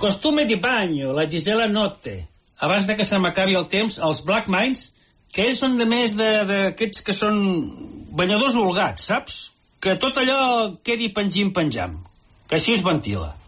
Costume di bagno, la Gisela Notte. Abans de que se m'acabi el temps, els Black Minds, que ells són de més d'aquests que són banyadors holgats, saps? Que tot allò quedi penjant, que així es ventila.